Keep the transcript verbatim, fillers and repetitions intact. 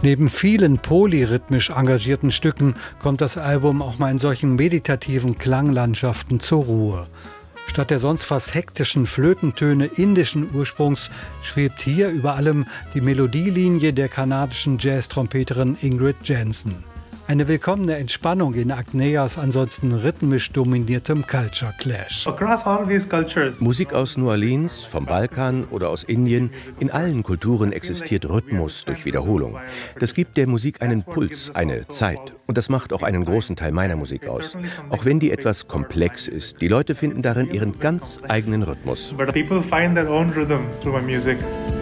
Neben vielen polyrhythmisch engagierten Stücken kommt das Album auch mal in solchen meditativen Klanglandschaften zur Ruhe. Statt der sonst fast hektischen Flötentöne indischen Ursprungs schwebt hier über allem die Melodielinie der kanadischen Jazz-Trompeterin Ingrid Jensen. Eine willkommene Entspannung in Agneas ansonsten rhythmisch dominiertem Culture Clash. Musik aus New Orleans, vom Balkan oder aus Indien, in allen Kulturen existiert Rhythmus durch Wiederholung. Das gibt der Musik einen Puls, eine Zeit. Und das macht auch einen großen Teil meiner Musik aus. Auch wenn die etwas komplex ist, die Leute finden darin ihren ganz eigenen Rhythmus. But people find their own rhythm through my music.